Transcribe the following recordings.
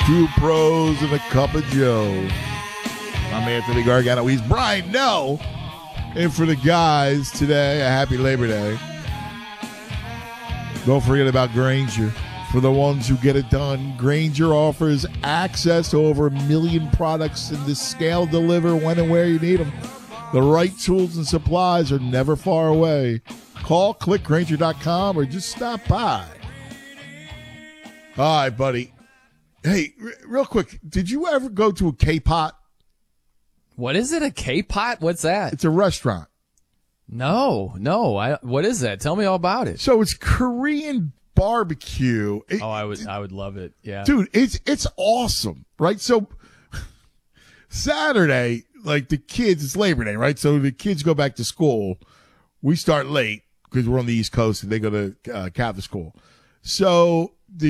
Two pros and a cup of Joe. I'm Anthony Gargano. He's Brian No. And for the guys today, a happy Labor Day. Don't forget about Grainger. For the ones who get it done, Grainger offers access to over 1 million products and the scale deliver when and where you need them. The right tools and supplies are never far away. Call, click Grainger.com, or just stop by. All right, buddy. Hey, real quick, did you ever go to a K-Pot? What is it, a K-Pot? What's that? It's a restaurant. No. What is that? Tell me all about it. So it's Korean barbecue. I would love it. Yeah. Dude, it's awesome, right? So Saturday, like the kids, it's Labor Day, right? So the kids go back to school. We start late because we're on the East Coast and they go to Catholic school. So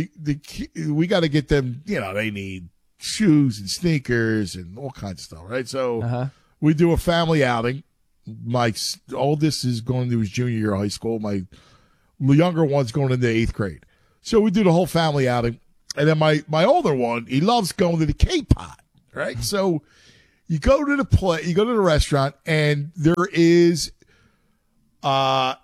we got to get them, they need shoes and sneakers and all kinds of stuff, right? So we do a family outing. My oldest is going to his junior year of high school. My younger one's going into 8th grade. So we do the whole family outing. And then my older one, he loves going to the K-Pot, right? So you go to the restaurant, and there is a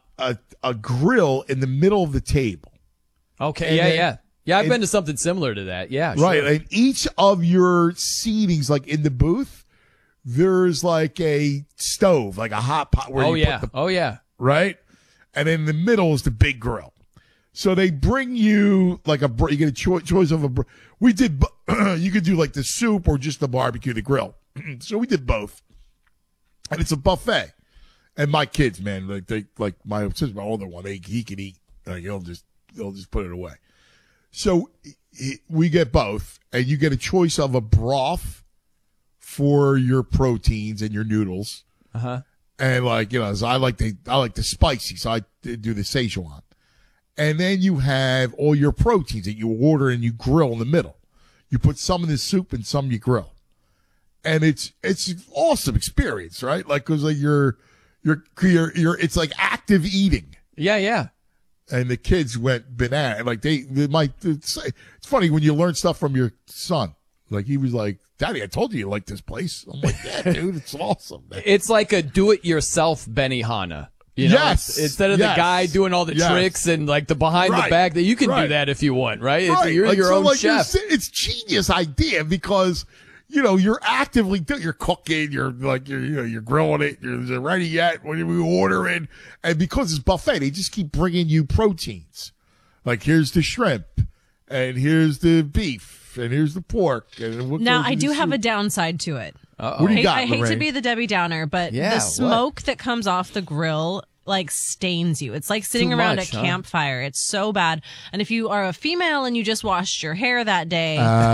grill in the middle of the table. Okay, yeah. I've been to something similar to that. Yeah, right. Sure. And each of your seatings, like in the booth, there's like a stove, like a hot pot. Where right. And in the middle is the big grill. So they bring you like you get a choice of we did. You could do like the soup or just the barbecue, the grill. So we did both, and it's a buffet. And my kids, man, like my older one, he can eat. Like he'll just put it away. So we get both, and you get a choice of a broth for your proteins and your noodles. And so I like the spicy, so I do the Szechuan. And then you have all your proteins that you order and you grill in the middle. You put some in the soup and some you grill. And it's an awesome experience, right? Like, cause like you're it's like active eating. Yeah. And the kids went banana. Like it's funny when you learn stuff from your son. Like he was like, "Daddy, I told you like this place." I'm like, "Yeah, dude, it's awesome." Man. It's like a do-it-yourself Benihana. Yes. Instead of the guy doing all the tricks and like the behind the back, that you can do that if you want, right? You're like, your own chef. It's genius idea because you're actively you're cooking, you're grilling it, you're ready yet when we order it, and because it's buffet, they just keep bringing you proteins. Like here's the shrimp, and here's the beef, and here's the pork. And now I do have a downside to it. What do you got, I hate Lorraine? to be the Debbie Downer, but the smoke that comes off the grill like stains you. It's like sitting around a campfire. It's so bad. And if you are a female and you just washed your hair that day,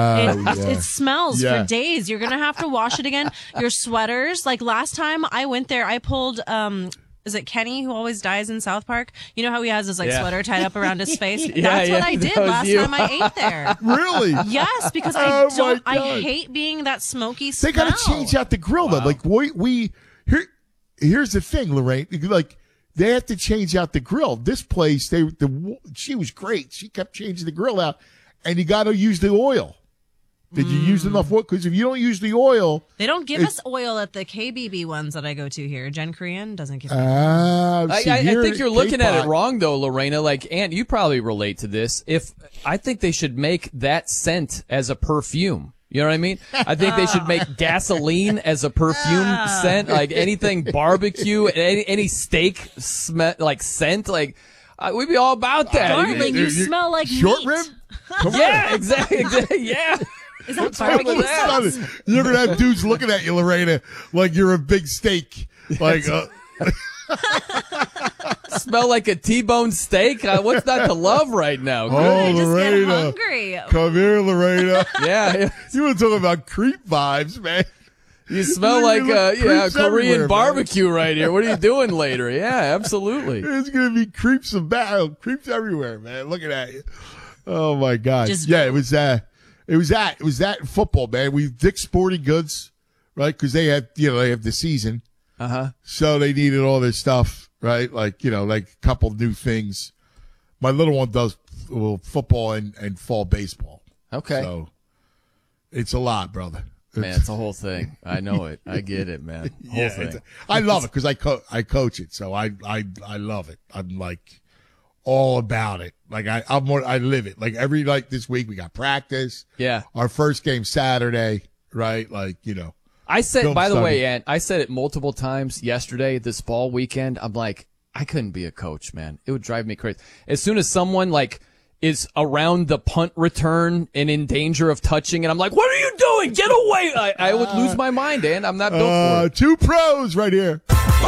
it smells for days. You're going to have to wash it again. Your sweaters, like last time I went there, I pulled, is it Kenny who always dies in South Park? You know how he has his sweater tied up around his face? That's what I did last time I ate there. Really? Yes, because I hate being that smoky smell. They got to change out the grill though. Like here's the thing, Lorraine. Like they have to change out the grill. This place, she was great. She kept changing the grill out, and you got to use the oil. Did you use enough oil? Because if you don't use the oil, they don't give us oil at the KBB ones that I go to here. Jen Korean doesn't give me. I think you're looking at it wrong though, Lorena. Like, Aunt, you probably relate to this. I think they should make that scent as a perfume. You know what I mean? I think they should make gasoline as a perfume scent, like anything barbecue, any steak scent, like we'd be all about that. Darling, you smell like short meat. rib. Exactly. Yeah. Is that barbecue sauce? You're gonna have dudes looking at you, Lorena, like you're a big steak. Like smell like a T-bone steak. What's not to love right now? I just Lorena, get hungry. Come here, Lorena. Yeah. You were talking about creep vibes, man. You smell like Korean barbecue right here. What are you doing later? Yeah, absolutely. There's gonna be creeps everywhere, man. Looking at you. Oh my God. It was that football, man. Dick's Sporting Goods, right? Because they have the season. So they needed all their stuff, right? Like a couple new things. My little one does football and fall baseball. Okay. So It's a lot, brother. Man, it's a whole thing. I know it. I get it, man. Whole thing. I love it because I coach it, so I love it. I'm like all about it. Like I live it. Like this week we got practice. Yeah. Our first game Saturday, right? Like, I said, by the way, Ant, I said it multiple times yesterday, this fall weekend. I'm like, I couldn't be a coach, man. It would drive me crazy. As soon as someone is around the punt return and in danger of touching it, I'm like, what are you doing? Get away. I would lose my mind, and I'm not built for it. Two pros right here.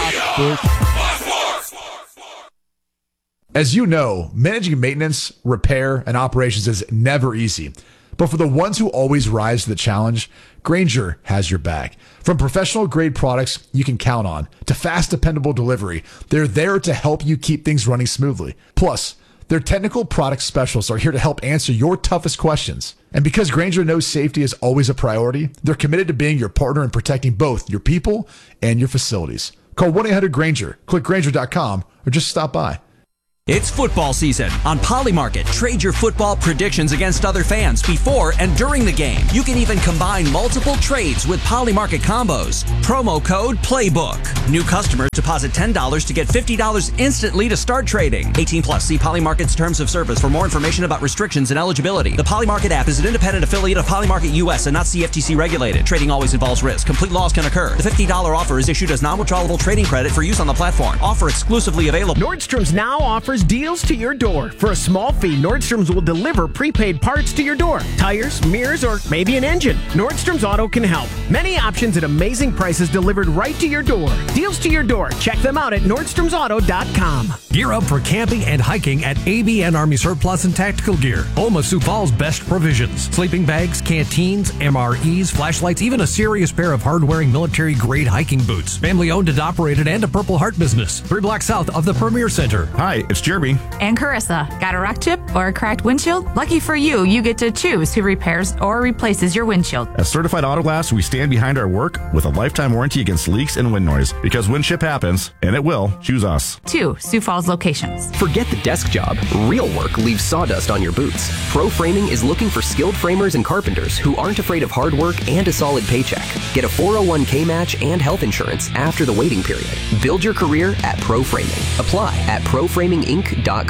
As you know, managing maintenance, repair, and operations is never easy. But for the ones who always rise to the challenge, Grainger has your back. From professional-grade products you can count on to fast, dependable delivery, they're there to help you keep things running smoothly. Plus, their technical product specialists are here to help answer your toughest questions. And because Grainger knows safety is always a priority, they're committed to being your partner in protecting both your people and your facilities. Call 1-800-GRAINGER, click Grainger.com, or just stop by. It's football season. On Polymarket, trade your football predictions against other fans before and during the game. You can even combine multiple trades with Polymarket combos. Promo code PLAYBOOK. New customers deposit $10 to get $50 instantly to start trading. 18 plus. See Polymarket's terms of service for more information about restrictions and eligibility. The Polymarket app is an independent affiliate of Polymarket US and not CFTC regulated. Trading always involves risk. Complete loss can occur. The $50 offer is issued as non-withdrawable trading credit for use on the platform. Offer exclusively available. Nordstrom's now offers deals to your door. For a small fee, Nordstrom's will deliver prepaid parts to your door. Tires, mirrors, or maybe an engine. Nordstrom's Auto can help. Many options at amazing prices delivered right to your door. Deals to your door. Check them out at NordstromsAuto.com. Gear up for camping and hiking at ABN Army Surplus and Tactical Gear. Home of Sioux Falls' best provisions. Sleeping bags, canteens, MREs, flashlights, even a serious pair of hard-wearing military-grade hiking boots. Family owned and operated and a Purple Heart business. 3 blocks south of the Premier Center. Hi, it's Jeremy. And Carissa. Got a rock chip or a cracked windshield? Lucky for you, you get to choose who repairs or replaces your windshield. At Certified Auto Glass, we stand behind our work with a lifetime warranty against leaks and wind noise. Because when ship happens, and it will, choose us. 2 Sioux Falls locations. Forget the desk job. Real work leaves sawdust on your boots. Pro Framing is looking for skilled framers and carpenters who aren't afraid of hard work and a solid paycheck. Get a 401k match and health insurance after the waiting period. Build your career at Pro Framing. Apply at proframinginc.com.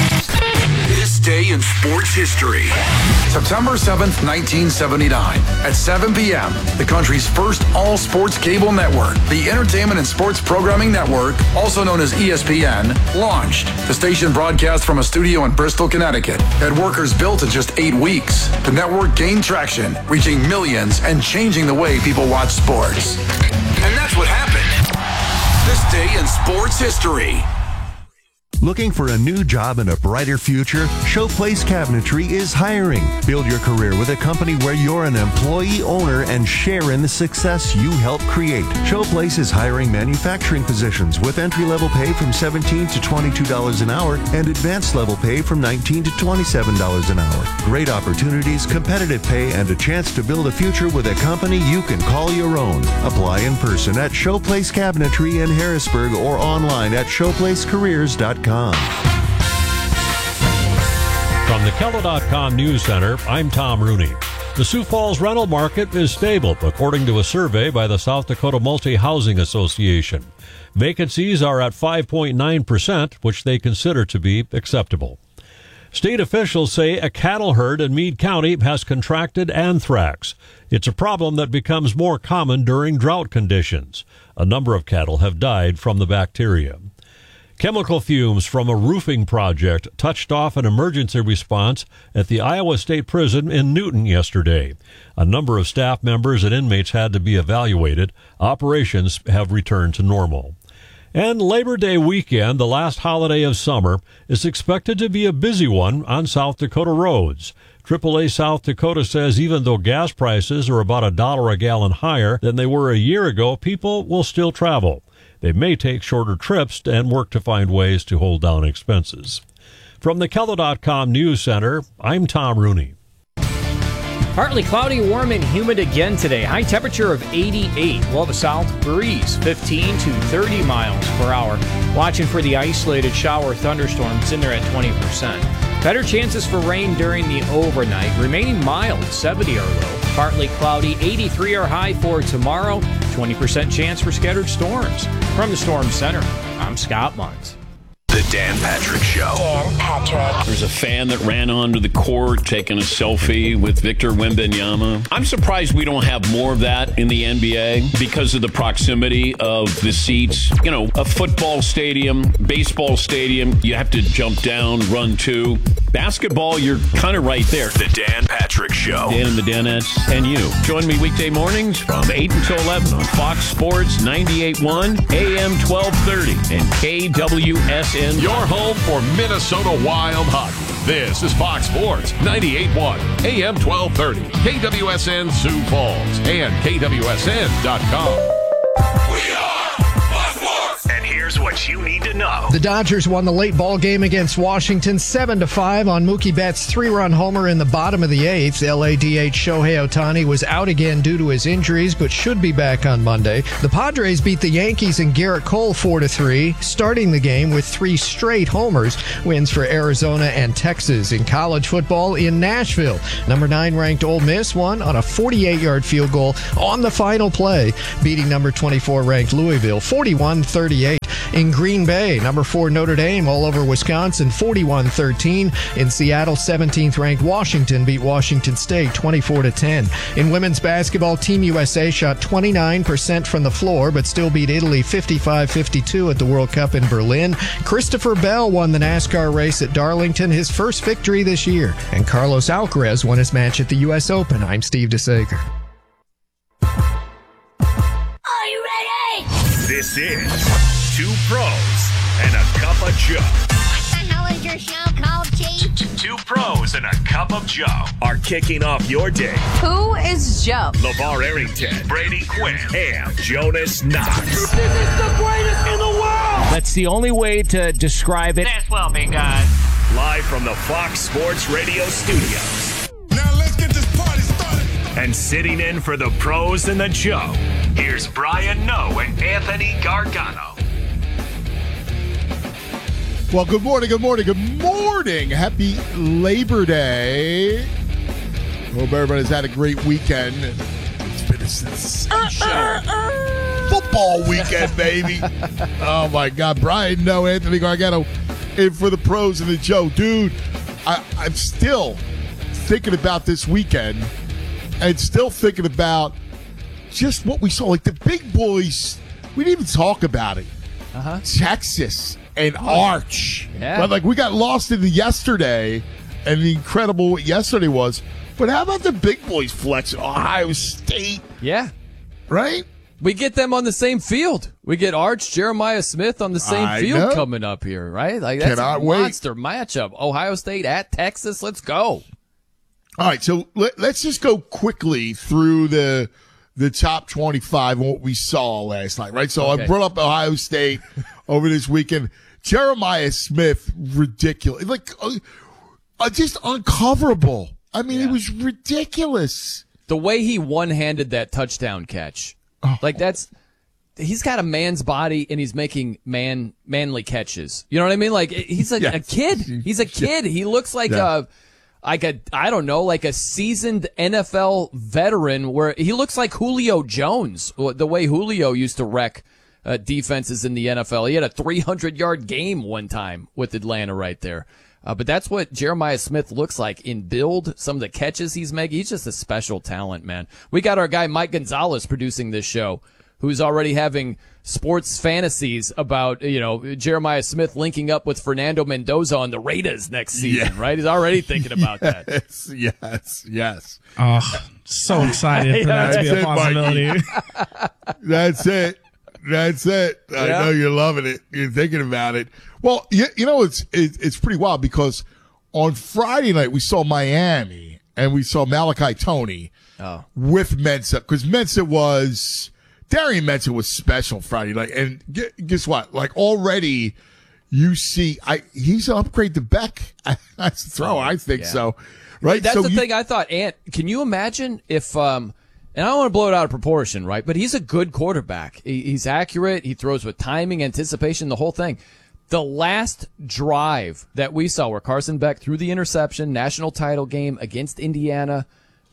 This day in sports history. September 7th, 1979. At 7 p.m., the country's first all-sports cable network, the Entertainment and Sports Programming Network, also known as ESPN, launched. The station broadcast from a studio in Bristol, Connecticut. Had workers built in just 8 weeks. The network gained traction, reaching millions and changing the way people watch sports. And that's what happened. This day in sports history. Looking for a new job and a brighter future? Showplace Cabinetry is hiring. Build your career with a company where you're an employee owner and share in the success you help create. Showplace is hiring manufacturing positions with entry-level pay from $17 to $22 an hour and advanced level pay from $19 to $27 an hour. Great opportunities, competitive pay, and a chance to build a future with a company you can call your own. Apply in person at Showplace Cabinetry in Harrisburg or online at showplacecareers.com. From the Kello.com News Center, I'm Tom Rooney. The Sioux Falls rental market is stable, according to a survey by the South Dakota Multi-Housing Association. Vacancies are at 5.9%, which they consider to be acceptable. State officials say a cattle herd in Meade County has contracted anthrax. It's a problem that becomes more common during drought conditions. A number of cattle have died from the bacteria. Chemical fumes from a roofing project touched off an emergency response at the Iowa State Prison in Newton yesterday. A number of staff members and inmates had to be evaluated. Operations have returned to normal. And Labor Day weekend, the last holiday of summer, is expected to be a busy one on South Dakota roads. AAA South Dakota says even though gas prices are about $1 a gallon higher than they were a year ago, people will still travel. They may take shorter trips and work to find ways to hold down expenses. From the Kello.com News Center, I'm Tom Rooney. Partly cloudy, warm, and humid again today. High temperature of 88. We'll have a south breeze, 15 to 30 miles per hour. Watching for the isolated shower thunderstorms in there at 20%. Better chances for rain during the overnight. Remaining mild, 70 or low. Partly cloudy, 83 our high for tomorrow. 20% chance for scattered storms. From the Storm Center, I'm Scott Munz. The Dan Patrick Show. Dan Patrick. There's a fan that ran onto the court taking a selfie with Victor Wembanyama. I'm surprised we don't have more of that in the NBA because of the proximity of the seats. You know, a football stadium, baseball stadium, you have to jump down, run to. Basketball, you're kind of right there. The Dan Patrick Show. Dan and the Danettes and you. Join me weekday mornings from 8 until 11 on Fox Sports 98.1, AM 1230, and KWSN. Your home for Minnesota Wild hockey. This is Fox Sports 98.1, AM 1230, KWSN Sioux Falls, and KWSN.com. We are Fox Sports. And here's what you need to know. The Dodgers won the late ball game against Washington 7-5 on Mookie Betts' 3-run homer in the bottom of the 8th. LADH Shohei Ohtani was out again due to his injuries, but should be back on Monday. The Padres beat the Yankees and Garrett Cole 4-3, starting the game with 3 straight homers. Wins for Arizona and Texas. In college football in Nashville, number 9 ranked Ole Miss won on a 48-yard field goal on the final play, beating number 24 ranked Louisville 41-38. In Green Bay, number 4 Notre Dame all over Wisconsin 41-13. In Seattle, 17th ranked Washington beat Washington State 24-10. In women's basketball, Team USA shot 29% from the floor but still beat Italy 55-52 at the World Cup in Berlin. Christopher Bell won the NASCAR race at Darlington, his first victory this year. And Carlos Alcaraz won his match at the US Open. I'm Steve DeSager. Are you ready? This is 2 Pros and a Cup of Joe. What the hell is your show called, Chief? 2 Pros and a Cup of Joe are kicking off your day. Who is Joe? LeVar Arrington, Brady Quinn, and Jonas Knox. This is the greatest in the world! That's the only way to describe it. This will be good. Live from the Fox Sports Radio studios. Now let's get this party started. And sitting in for the Pros and the Joe, here's Brian Noe and Anthony Gargano. Well, good morning, good morning, good morning. Happy Labor Day. Hope everybody's had a great weekend. It's been a sensational football weekend, baby. Oh, my God. Brian Noe, Anthony Gargano in for the Pros and the Joe. Dude, I'm still thinking about this weekend and still thinking about just what we saw. Like the big boys, we didn't even talk about it. Texas and Arch. Yeah. But like we got lost in the yesterday and the incredible what yesterday was. But how about the big boys flex Ohio State? Yeah. Right? We get them on the same field. We get Arch, Jeremiah Smith on the same field coming up here, right? Like that's a monster matchup. Ohio State at Texas. Let's go. All right, so let's just go quickly through the top 25 and what we saw last night, right? So I brought up Ohio State over this weekend. Jeremiah Smith, ridiculous. Like, just uncoverable. I mean, it was ridiculous. The way he one-handed that touchdown catch. Like, he's got a man's body and he's making manly catches. You know what I mean? Like, he's a kid. He's a kid. He looks like a seasoned NFL veteran where he looks like Julio Jones, the way Julio used to wreck defenses in the NFL. He had a 300-yard game one time with Atlanta right there. But that's what Jeremiah Smith looks like in build, some of the catches he's making. He's just a special talent, man. We got our guy Mike Gonzalez producing this show, who's already having sports fantasies about, Jeremiah Smith linking up with Fernando Mendoza on the Raiders next season, right? He's already thinking about that. Yes. Oh, so excited for that to be a possibility. That's it. I know you're loving it. You're thinking about it. Well, it's pretty wild because on Friday night we saw Miami and we saw Malachi Toney with Mensah because Darian Mensah was special Friday night. And guess what? Like already you see, he's an upgrade to Beck. That's the throw. I think so. Right. That's the thing I thought. Ant, can you imagine if, and I don't want to blow it out of proportion, right? But he's a good quarterback. He's accurate. He throws with timing, anticipation, the whole thing. The last drive that we saw where Carson Beck threw the interception, national title game against Indiana,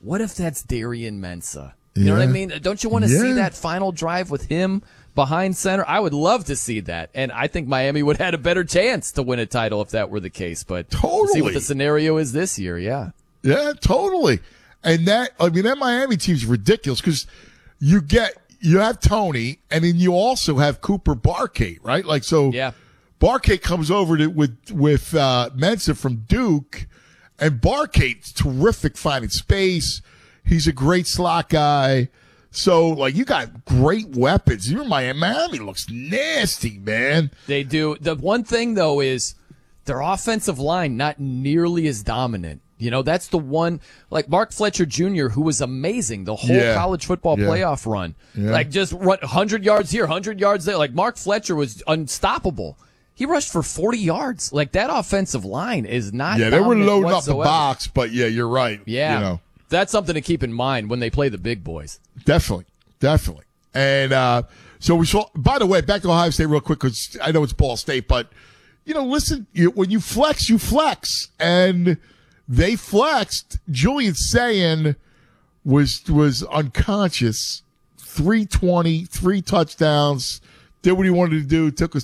What if that's Darian Mensah? You know what I mean? Don't you want to see that final drive with him behind center? I would love to see that. And I think Miami would have had a better chance to win a title if that were the case. But we'll see what the scenario is this year. Yeah. Yeah, totally. And that Miami team's ridiculous because you have Tony and then you also have Cooper Barkate, right? Like, so Barkate comes over with Mensah from Duke, and Barkate's terrific finding space. He's a great slot guy. So, like, you got great weapons. Even Miami looks nasty, man. They do. The one thing, though, is their offensive line not nearly as dominant. You know, that's the one, like Mark Fletcher Jr., who was amazing the whole college football playoff run. Yeah. Like, just run 100 yards here, 100 yards there. Like, Mark Fletcher was unstoppable. He rushed for 40 yards. Like, that offensive line is not dominant. They were loading whatsoever. up the box, but, you're right. Yeah. You know. That's something to keep in mind when they play the big boys. Definitely. And so we saw, by the way, back to Ohio State real quick, because I know it's Ball State, but, listen, when you flex, you flex. And they flexed. Julian Sayin was unconscious, 320, 3 touchdowns, did what he wanted to do, took us